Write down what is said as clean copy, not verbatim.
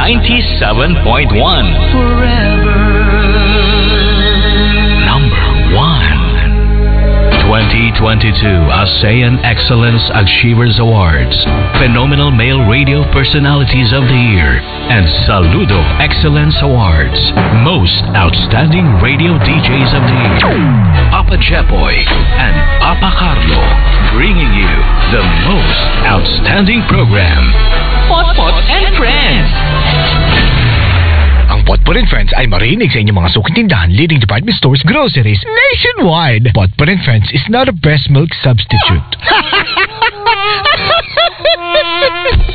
97.1. Forever. Number 1. 2022 ASEAN Excellence Achievers Awards, Phenomenal Male Radio Personalities of the Year, and Saludo Excellence Awards, Most Outstanding Radio DJs of the Year. Papa Jepoy and Papa Carlo bringing you the most outstanding program, Potpot and Friends. Ang Potpot and Friends ay marinig sa inyong mga suking tindahan, leading department stores, groceries nationwide. Potpot and Friends is not a breast milk substitute.